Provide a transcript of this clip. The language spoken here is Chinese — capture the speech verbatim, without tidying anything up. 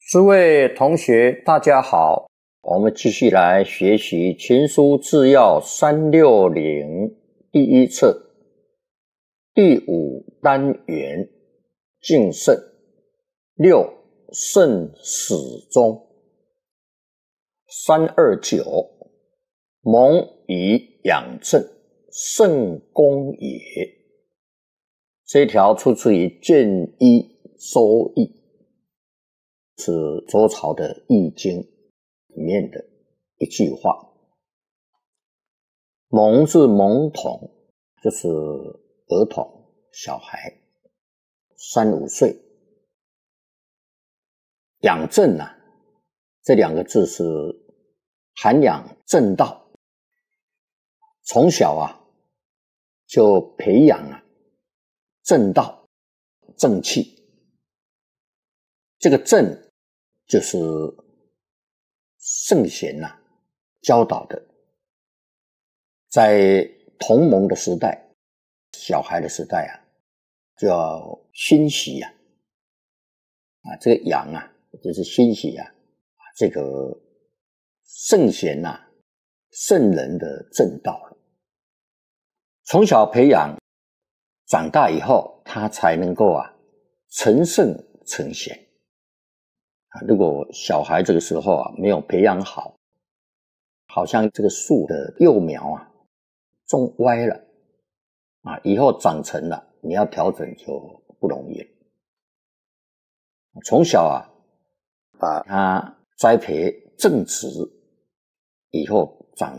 诸位同学，大家好，我们继续来学习《群书治要三六零》第一册第五单元敬圣六圣始终三二九蒙以养正，圣功也。这一条出自于《建一周易》，是周朝的《易经》里面的一句话。蒙是懵童，就是儿童、小孩，三五岁。养正啊，这两个字是涵养正道，从小啊就培养啊正道、正气。这个正就是圣贤啊教导的。在同盟的时代，小孩的时代啊，就要熏习啊，啊，这个养啊，就是熏习啊，这个圣贤呐、啊、圣人的正道了。从小培养，长大以后，他才能够啊成圣成贤。啊，如果小孩这个时候啊没有培养好，好像这个树的幼苗啊种歪了啊，以后长成了，你要调整就不容易了。从小啊把它栽培正直，以后